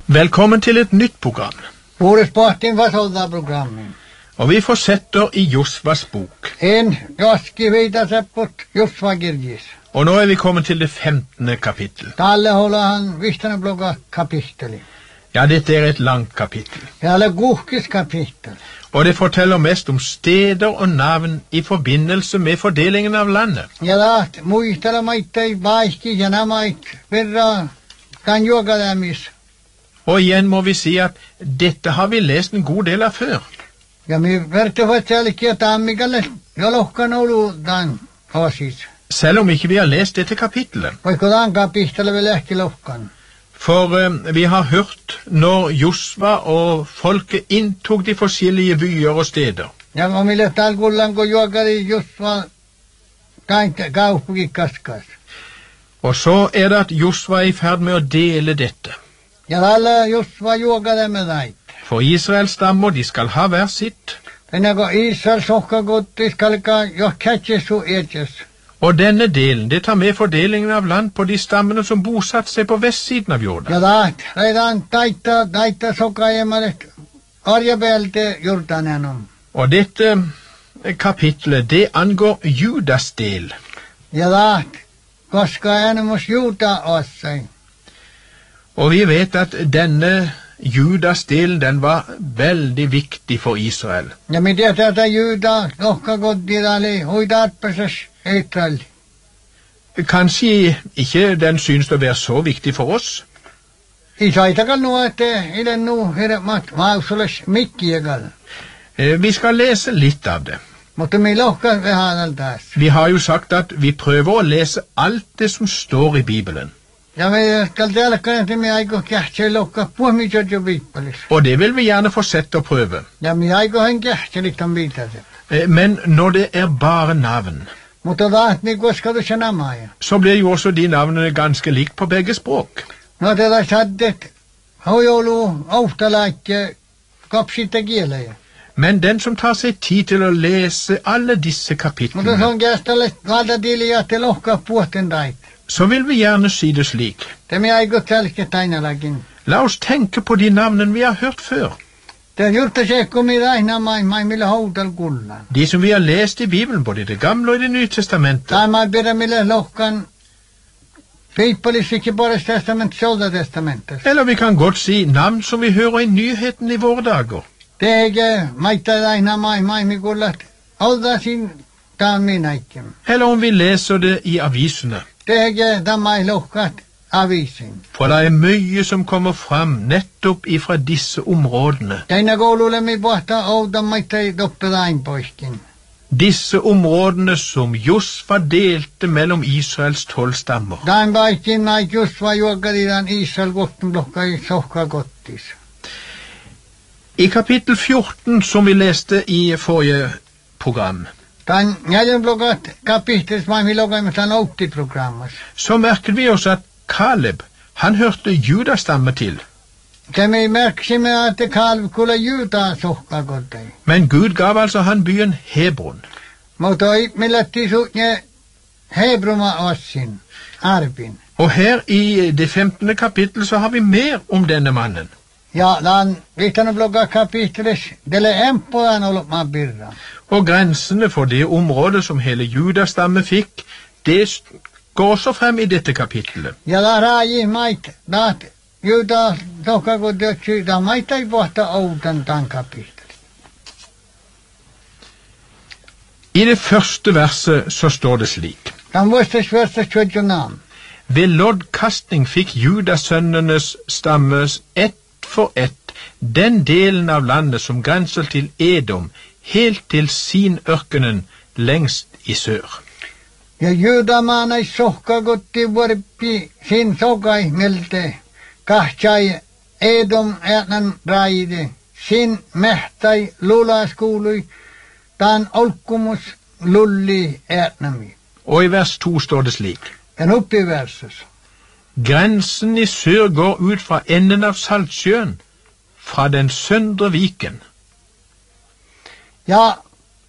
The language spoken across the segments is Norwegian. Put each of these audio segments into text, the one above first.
Velkommen til et nytt program. Våre sporten var sådana programmen. Og vi fortsetter i Josvas bok. En jaski vita seppot Josva Girgis. Og nå er vi kommet til det 15. kapittel. Talle håller han visstane blogga kapiteli. Ja, dette er et langt kapittel. Talle guhkis kapitel. Og det forteller mest om steder og navn i forbindelse med fordelingen av landet. Ja da, muistella maitai vaihki ja namait verra kan joga demis. Og igjen må vi si at dette har vi lest en god del av før. Ja mi verte vatselki at ammikalle jolohkan olu dan osis. Selv om ikke vi har lest dette kapittelet. Voiko dan kapitele vel ekki lohkan. For vi har hørt når Josva og folket inntok de forskjellige byer og steder. Ja omille talgullanko jogari Josva kaupuki kaskas. Og så er det at Josva er i ferd med å dele dette. Ja alla Josva jogade med deit. For Israels stammer, de skal ha hver sitt. Enneko Israel sokka gotti skalka jo ketjesu etjes. Og denne delen, det tar med fordelingen av land på de stammene som bosatt seg på vestsiden av Jordan. Ja da, redan daita sokka jemaret arjebelte Jordanenum. Og dette kapitlet, det angår Judas del. Ja da, koska enemus Juda ossai. Og vi vet at denne Judas delen, den var veldig viktig for Israel. Ja mi tiedät, että Juda sokka gotti dali huidaatpeses Israel. Kanskje ikke den synes å være så viktig for oss. Isaitakal nu, että ilen nu hirmat mausules mikkiegal. Vi skal lese litt av det. Mutta mi lohka vähän taas. Vi har jo sagt at vi prøver å lese alt det som står i Bibelen. Ja me skal telkkaan, että mi aiko kähtsei lohka puomisot jo viippalis. Og det vil vi gjerne fortsette å prøve. Ja mi aiko hen kähtselit on viitaset. Men når det er bare navn, Mutta taas mi koska du sanamaja. så blir jo også de navnene ganske likt på begge språk. No tätä saddet hojoulu auhtalaikki kapsitte kielejä. Men den som tar seg tid til å lese alle disse Mutta se kapitlene, on käställe valtatiliä, että lohka puoten tait. så vil vi gjerne si det slik. Te mi aiko tälke tainalakin. La oss tenke på de navnene vi har hørt før. Te jurta se kumi taina mai mille houtal kullan. De som vi har lest i Bibelen, både i det gamle og i det nye testamentet. Tai mai pidä mille lohkan piippalis ikke bare testament, sjolda testamentet. Eller vi kan godt si navn som vi hører i nyheten i våre dager. Te eikä maita taina mai mi kullat. Olda sin taan minäikin. Eller om vi leser det i avisene. Te eikä tamai lohkat avisin. For det er mye som kommer fram nettopp ifra disse områdene. Teina koululle mi pohta outa maittai doppedain poiskin. Disse områdene som Josva delte mellom Israels 12 stammer. Dain paiskin mai Josva juokadidan Israel kohtun lohkai sohka kottis. I kapittel 14, som vi leste i forrige program, Dain jäljön blokat kapittelis mai mi lokaimastan outtiprogrammas. så merket vi oss at Kaleb, han hørte Judas stamme til. Te mi merksimme, että kalv kuule Juda sohka kottai. Men Gud gav altså han byen Hebron. Mutta millätti suutne Hebruma ossin, arpin. Og her i det 15. kapittel så har vi mer om denne mannen. Ja, dan vihtanu blokat kapittelis dele empoan ollut maa birra. Og grensene for det området som hele Judas stamme fikk, det går også frem i dette kapittelet. Ja da raaji mait, daat Juda sohka kottai, da maittai pohta outan tan kapittelis. I det første verset så står det slik. Dan vuostas versta tjodjunam. Ved loddkastning fikk Judas-sønnenes stammes ett for ett den delen av landet som grenser til Edom, helt til Sin-ørkenen lengst i sør. Ja Juda maanai sohka kotti vuoripi sin sokai milte. Kahtai Edom äätnan raide. Sin mehtai lulas kuului. Tan olkumus lulli äätnami. Og i vers 2 står det slik. Den oppi verses. Grensen i sør går ut fra enden av Saltsjøen, fra den søndre viken. Ja,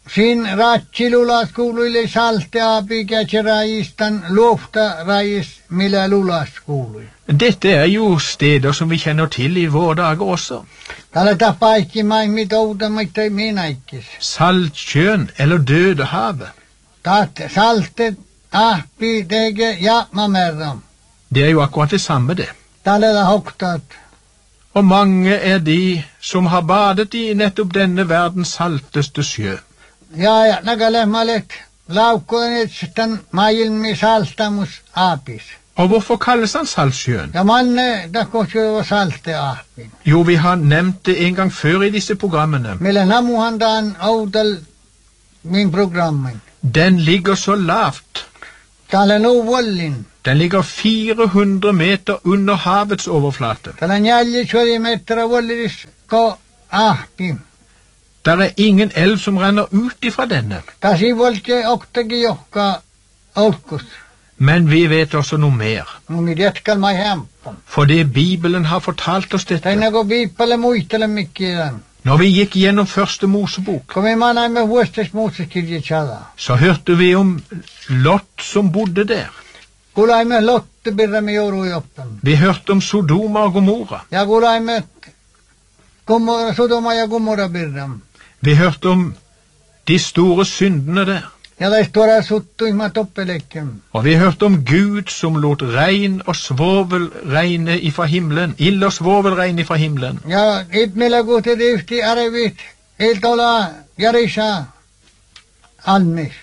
sin ratsilulaskouluille salteapi kätserajistan luofta rajis millä lulaskuului. Dette er jo steder som vi kjenner til i våre dager også. Tällä tapaikki mit outa mitte minäikis. Saltsjøen eller Dødehavet. Taat saltet ahpi tege jaapmamerram. Det er jo akkurat det samme det. Tällä hoktat. Og mange er de som har badet i nettopp denne verdens salteste sjø. Ja, nagalemmalet laukkoenet sitten maailmi saltamus aapis. Og hvorfor kalles han Saltsjøen? Ja manne takosjo salte aapin. Jo, vi har nevnt det en gang før i disse programmene. Millä namuhantaan outal min programmen. Den ligger så lavt. Tällä nuvollin. Den ligger 400 meter under havets overflate. Tällä 40 meter vollis ko aapin. Der er ingen elv som renner ut ifra denne. Tasi volte oktagi johka olkus. Men vi vet også noe mer. No mi jätkal mai hempon. Fordi Bibelen har fortalt oss dette. Tänne ko viippale muistele mikkiän. Når vi gikk gjennom første Mosebok, Kun me manaimme vuostes Moosekirje tjada. så hørte vi om Lot som bodde der. Kulaimme Lotte birramme jourujoppen. Vi hørte om Sodoma og Gomorra. Ja kulaimme Sodoma ja Gomorra birram. Vi hørte om de store syndene der. Ja lähtuora suttuimma toppelekkem. Og vi hørte om Gud som lot regn og svovel regne ifra himmelen. Ild og svovel regne ifra himmelen. Ja itmellä kuutet yhti arevit iltola Jarisa almis.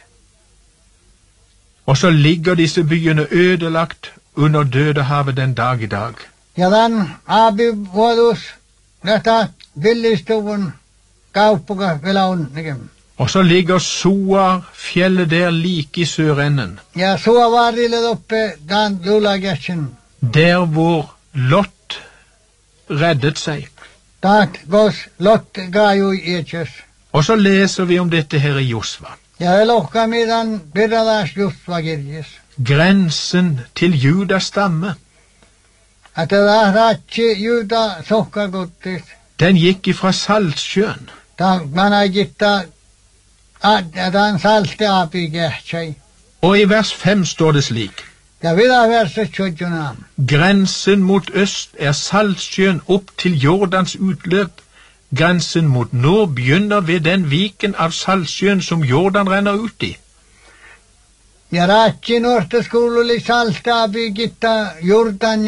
Og så ligger disse byene ødelagt under Dødehavet den dag i dag. Ja dan abi vuodus nähtä villistuvun kauppuka vielä onnekem. Og så ligger Soar, fjellet der like i sørenden. Ja suovaarille oppe dan lulagetsen. Der hvor Lot reddet seg. Taat gos Lotte gaajui ietjes. Og så leser vi om dette her i Josva. Ja elohkamidan birradas Josva kirjes. Grensen til Judas stamme, Att det ratsi juda sohkakuttis. den gikk ifra Saltsjøen. Ta mana gitta dan salte api kähtsai. Og i vers 5 står det slik: Ja vida verset tjodjunam. Grensen mot øst er Saltsjøen opp til Jordans utløp. Grensen mot nord begynner ved den viken av Saltsjøen som Jordan renner ut i. Ja ratsi nuorteskuululi salte api gitta Jordan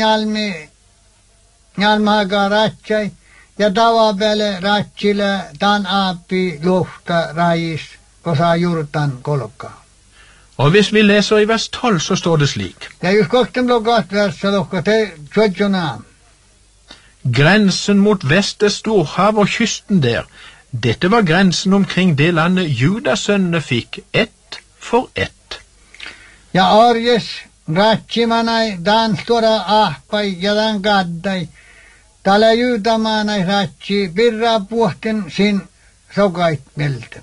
njalmaga ratsai. Ja tavapäälle ratsille dan api luofta rajis, kosa Jordan kolkaa. Og hvis vi leser i vers 12, så står det slik: Ja jos kohtem lokat versa lohka te tjodjunam. Grensen mot vest er Storhav og kysten der. Dette var grensen omkring det landet Judasønnene fikk, ett for ett. Ja arjes ratsimanai dan stora ahpai ja dan gaddai. Täällä juutamanai ratsi birra puhten sin sokait melten.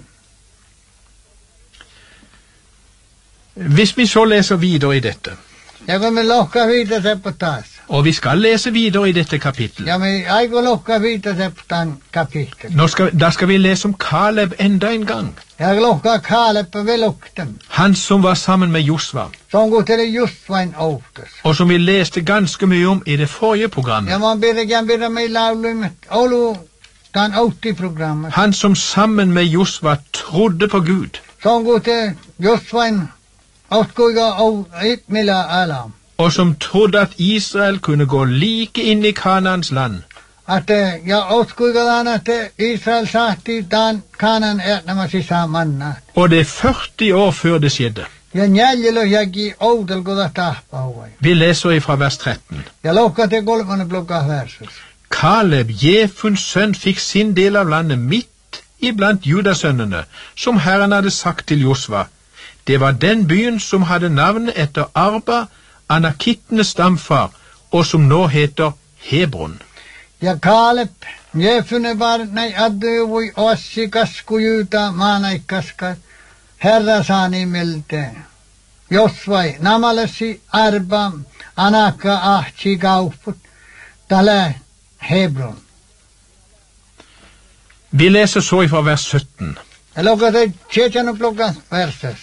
Hvis vi så leser videre i dette, Ja kun me lohka viita seppo taas. og vi skal lese videre i dette kapittelet, Ja me aiko lohka viita seppo tan kapitel. da skal vi lese om Kaleb enda en gang. Ja lohka kaaleppa velukten. Han som var sammen med Josva, Se on kuutele just vain outos. og som vi leste ganske mye om i det forrige programmet. Ja man birra me lauluimet olu tan outti-programmet. Han som sammen med Josva trodde på Gud, Se on kuutele just vain outkuiga itmillä alam. og som trodde at Israel kunne gå like inn i Kanaans land. Että ja outkuigalaan, että Israel sahti dan kanan nämä sisämanna. Og det er 40 år før det skjedde. Ja jäljellä jäki outelkoda tahpauvai. Vi leser ifra vers 13. Ja lohkate kolmannen blokka versus. Kaleb, Jefuns sønn, fikk sin del av landet midt iblant Judasønnene, som Herren hadde sagt til Josva. Det var den byen som hadde navnet etter Arba, anakittenes stamfar, og som nå heter Hebron. Ja Kaalep, Jefune var näin adjuvui ossi kaskujyyta maanaikkaska herra saani melte. Josvai namalesi Arba, anaka ahti kauput, tällä Hebron. Vi leser så ifra vers 17. Jag loggade tjetjan och plocka verses.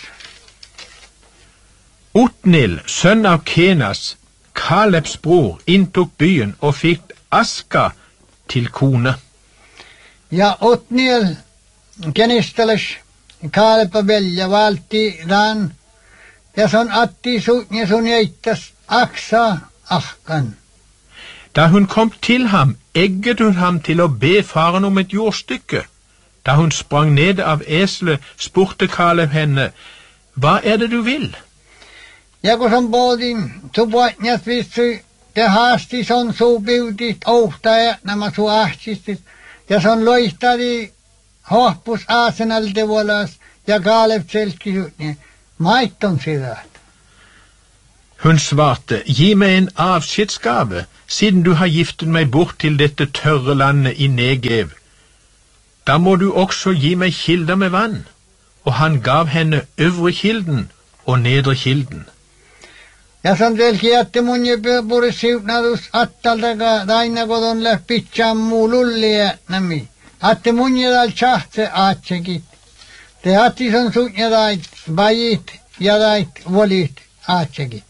Otniel, sønn av Kenas, Kalebs bror, inntok byen og fikk Aska til kone. Ja Otniel kenisteles Kaleb välja valti dan. Ja son atti sutnia sun jäittäs Aksa ahkan. Da hun kom til ham, egget hun ham til å be faren om et jordstykke. Da hun sprang ned av eselet, spurte Kaleb henne, hva er det du vil? Ja kun son pohdin, su puatnias vissy, te haasti son suu piutit ohtaja, nämä su ahtistit. Ja son loihtadi hohpus aasenalde volas, ja Kaleb selki sutnia. Maitton sitä. Hun svarte, gi meg en avskjedsgave, siden du har giftet meg bort til dette tørre landet i Negev. Da må du også gi meg kilder med vann. Og han gav henne øvre kilden og nedre kilden. Ja son selki jätti mun puris siutnadus attaltaga daina kodon läppitsään muu lullia nami. Atti mun jädal tjahtse aatsekit. Te atti son sutja dait vajit ja dait volit aatsekit.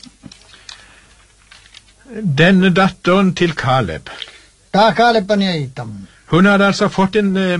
Denne datteren til Kaleb, Ta Kalepan jäitam. hun hadde altså fått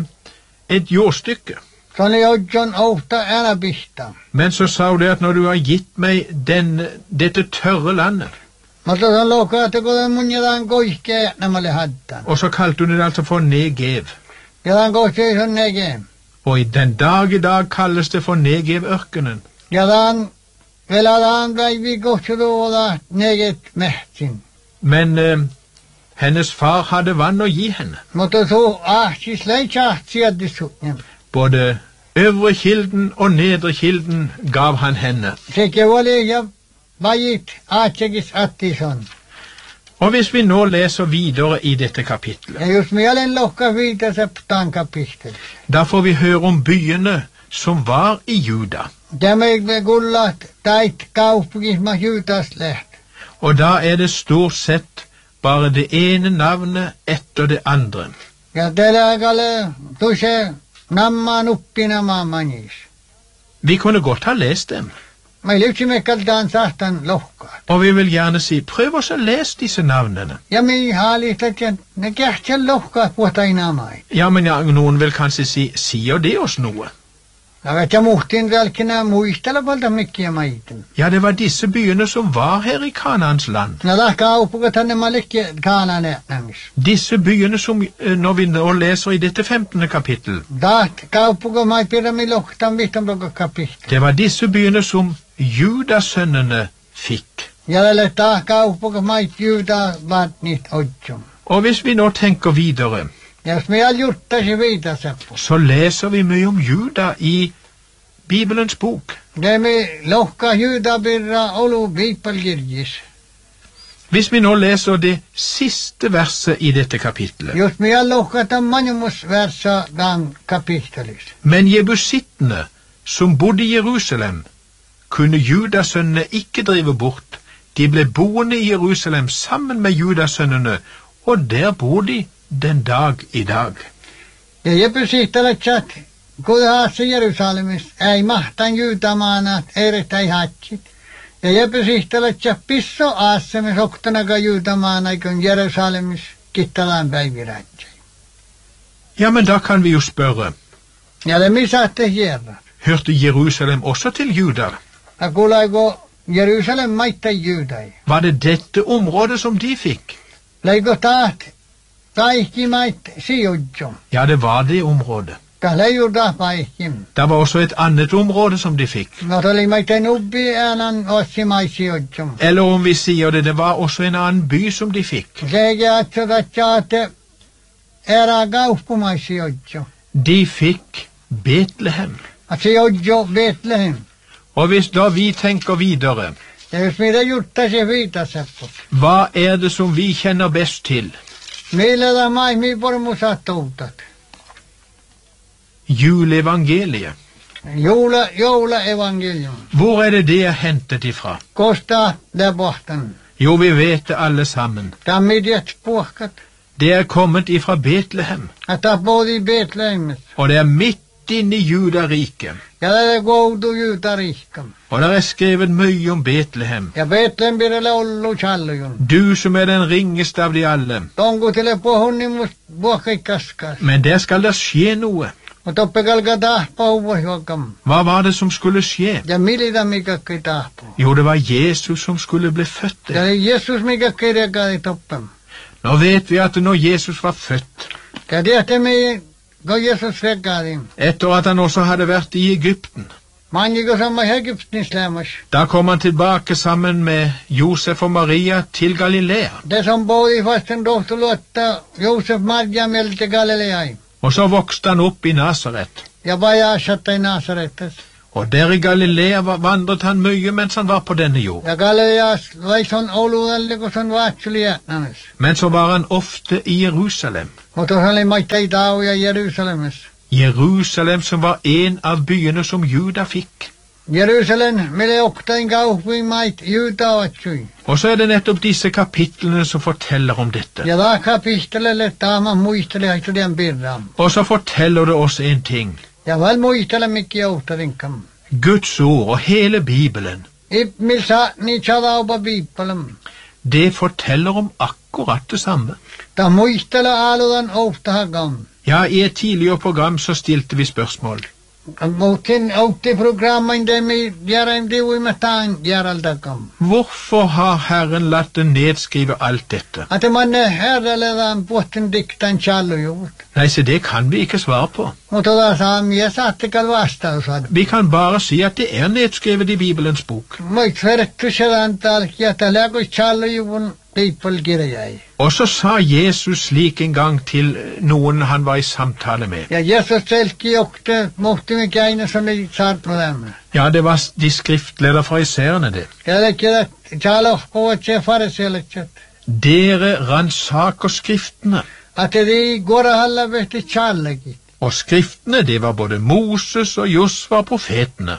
et jordstykke. Se oli ojon ohta älä pihta. Men så sa hun det at når du har gitt meg dette tørre landet, Mutta se on loukaa, että kun mun jätän koiskea nämä le haddan. og så kalte hun det altså for Negev. Jätän koiskea son nege. Og i den dag i dag kalles det for Negev-ørkenen. Jätän veladaan päivi kohtuuda neget mehtsin. Men hennes far hadde vann å gi henne. Mutta su ahtis leitsaht sieltä sutnjem. Både øvre kilden og nedre kilden gav han henne. Sekä oli ja vajit aatsekis attison. Og hvis vi nå leser videre i dette kapitlet, Ja just mielen lohka viita septaan kapistel. da får vi høre om byene som var i Juda. Tämä me kullat tait kauppukis ma Judas läht. Og da er det stort sett bare det ene navnet etter det andre. Ja tällä kalle tuse nammaan uppina maamanis. Vi kunne godt ha lest dem, Mä lypsimme kaltaan sahtan lohkaa. og vi vil gjerne si, prøv oss å lese disse navnene. Ja mi haalistat ja ne kähtsän lohkaa puhtai namai. Ja, men ja, noen vil kanskje si, sier det oss noe? Ja vet ja muhtin välkkinä muistella valta mikkiä maiten. Ja, det var disse byene som var her i Kanaans land. No läh kaupukat hänne malikki kaanane nämis. Disse byene som, når vi nå leser i dette 15. kapittel, Taht kaupuka mai pidämi lohtan vihtan blokka kapistel. det var disse byene som Judasønnene fikk. Ja tälle taht kaupuka mai juuta vaatnit odjum. Og hvis vi nå tenker videre, Ja jos me juttasi viita seppo. så leser vi mye om Juda i Bibelens bok. Det me lohka juuta birra olu viipalkirjis. Hvis vi nå leser det siste verset i dette kapitlet. Jos me lohka tämän manumus versa dan kapistelis. Men jebusittene som bodde i Jerusalem, kunne Judasønnene ikke drive bort. De ble boende i Jerusalem sammen med Judasønnene, og der bor de den dag i dag. Ja jepysihteletsät, kudaassa Jerusalemis, ei mahtan juutamaanat, erittäin hatsit. Ja jepysihteletsät pisso aasemis oktanaga juutamaana, kun Jerusalemis kittalaan päivirätsei. Ja, men da kan vi jo spørre, Ja det misaatte hierrat. hørte Jerusalem også til Juda? Ja kuulaiko Jerusalem maittai juutai. Var det dette området som de fikk? Leiko taht kaikki mait sijoджom. Ja, det var det området. Ka leijuda paikkim. Det var også et annet område som de fikk. No tuli maiten ubbi äänan ossi mai sijoджom. Eller om vi sier det, det var også en annen by som de fikk. Sekä atsotatsaate era kauppumai sijoджom. De fikk Betlehem. At sijoджo Betlehem. Og hvis da vi tenker videre, Ja jos mitä juttasi viitaseppo. hva er det som vi kjenner best til? Millä da mai mi pormusat toutat. Juleevangeliet. Joula evangelium. Hvor er det er hentet ifra? Kosta läbohtan. Jo, vi vet det alle sammen. Tammidiet puhkat. Det er kommet ifra Betlehem, Att ta både i Betlehemet. og det er midt midt inne i Judariket. Ja det goudu Juutarihkam. Og der er skrevet mye om Betlehem. Ja Betlehem birele ollu challujun. Du som er den ringeste av de alle. Tongu tile pohunnimus vuokkikaskas. Men der skal det skje noe. Mutta oppekalka tahpa uvohjuokam. Hva var det som skulle skje? Ja milita mikakki tahpo. Jo, det var Jesus som skulle bli født. Ja Jesus mikakki rekadi toppem. Nå vet vi at når Jesus var født, Ja tiedämme kun Jesus rekadi. etter at han også hadde vært i Egypten, Manjiko sama Egyptins lämmas. da kom han tilbake sammen med Josef og Maria til Galilea. Det som boi vasten tohtulu, että Josef Marjamelta til Galileai. Og så vokste han opp i Nasaret. Ja vajaassatta i Nasaretes. Og der i Galilea vandret han mye mens han var på denne jord. Ja Galileas vaison oluudelle, kun son vaatsuli jätnänes. Men så var han ofte i Jerusalem. Mutta se oli maittai tauja Jerusalemes. Jerusalem som var en av byene som Juda fikk. Jerusalem, mille oktain kaupunki mait juutavatsui. Og så er det nettopp disse kapitlene som forteller om dette. Ja da kapittelelle taama muistele haitulien birram. Og så forteller det oss en ting. Ja val muistele mikki joutarinkam. Guds ord og hele Bibelen, Ippmil saatni chadaupa biippalem. det forteller om akkurat det samme. Ta muistele aaludan outahagam. Ja, i et tidligere program så stilte vi spørsmål. Muutin outti programmain demi järäim diuimataan järaldakam. Hvorfor har Herren latt det nedskrive alt dette? Ate manne herraledan puhtin diktan challujuvut. Nei, så det kan vi ikke svare på. Mutta taas mies saattekal vastausad. Vi kan bare si at det er nedskrevet i Bibelens bok. Moit verrettu sedan talkia täläkui challujuvun piippalkirjai. Og så sa Jesus slik en gang til noen han var i samtale med. Ja Jesus selki jokte muhtimi käine som ei saartnulemme. Ja, det var de skriftleder fariserene det. Ja lekkidet chalohpuvat se fariseelitset. Dere ransaker skriftene. Ate di gorahalla vehti challekit. Og skriftene, det var både Moses og Josva profetene.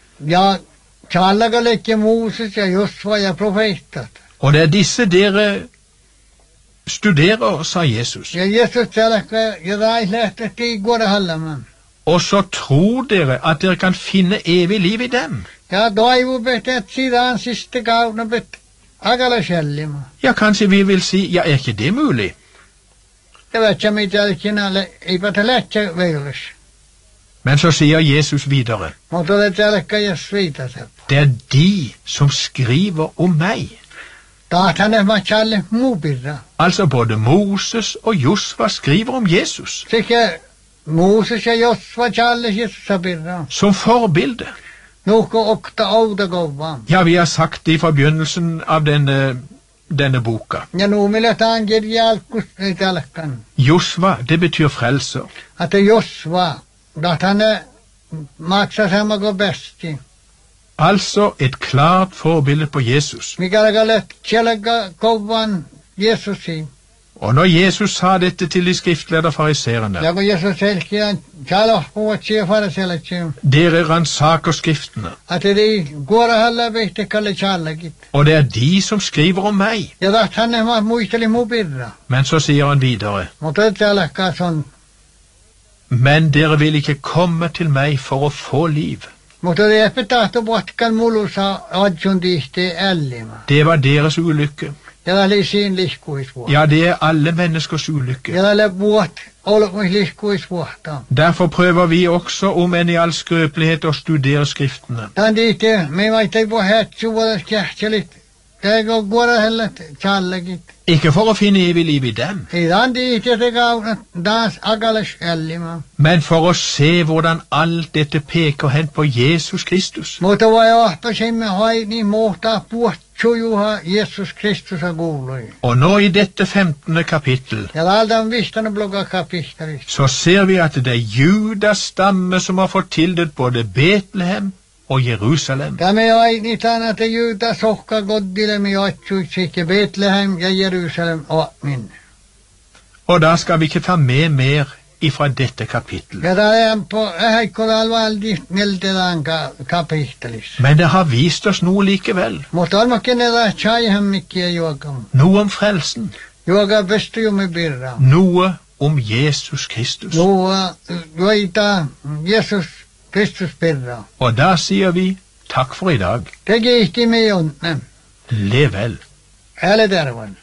Ja challaka lekki Moses ja Josva ja profeetat. Og det er disse dere studerer, sa Jesus. Ja Jesus challaka ja raislehtet i gorahallaman. Og så tror dere at dere kan finne evig liv i dem. Ja toivu behtet sidaan siste kauna bet agala shellima. Ja, kanskje vi vil si, ja, er ikke det mulig? Ja vet mitä ikinä eipä te lähtsä veilös. Men så sier Jesus videre, Mutta det challaka ja svita se. det er de som skriver om meg. Tahtane ma challe mubirra. Altså både Moses og Josva skriver om Jesus Sekä Moses ja Josva challe Jesusa birra. som forbilde. Nuhko okta outa kovaa. Ja, vi har sagt det fra begynnelsen av denne boka. Ja nuumille taan kirja alkus ei talkan. Josva, det betyr frelser. Ate Josva, tahtane maksa sama ko besti. Altså et klart forbilde på Jesus. Mikäli kalet chelaka kovan Jesusi. Og når Jesus sa dette til de skriftlærde fariserene, Ja kun Jesus selkiä chalohpuvat siihen fariseelitseen. dere ransaker skriftene, Ate di kuorahalla vehti kalle challakit. og det er de som skriver om meg. Ja tahtane ma muisteli mubirra. Men så sier han videre, Mutta et chalaka son. men dere vil ikke komme til meg for å få liv. Mutta det eipä tahto puhtikan mulusa adjun tihti ällima. Det var deres ulykke. Ja oli siin lihkuisvuotta. Ja, det er alle menneskers ulykke. Ja oli vuot olkuis lihkuisvuotta. Derfor prøver vi også, om enn i all skrøpelighet, å studere skriftene. Tän tihti, me vaittai puh hätsuvuotas kähtselit. Käykö kuorahellet challakit. Ikke for å finne evig liv i dem, Ei tän tihti se kaunat taas akalas ällima. men for å se hvordan alt dette peker hen på Jesus Kristus. Mutta vai ohtasimme haini muhtaa puhtsujuha Jesus Kristusa kuului. Og nå i dette 15. kapittel, Ja täältä on vistanut bloga kapittelis. så ser vi at det er Judas stamme som har fått tildelt både Betlehem og Jerusalem. Tämä ainitaan, että Juuta sohka koddilemi otsuitsikke Betlehem ja Jerusalem minne. Og da skal vi ikke ta med mer ifra dette kapittelet. Ja tämä on på ähäikkola valdi miltetään kapittelis. Men det har vist oss noe likevel. Mutta olmakin näitä chaihemmikkiä juokam. Noe om frelsen. Juoka pestujumi birra. Noe om Jesus Kristus. Joita Jesus Kristus perra. Og da sier vi takk for i dag. Te kiihti me jonne. Lev vel. Älä tervan.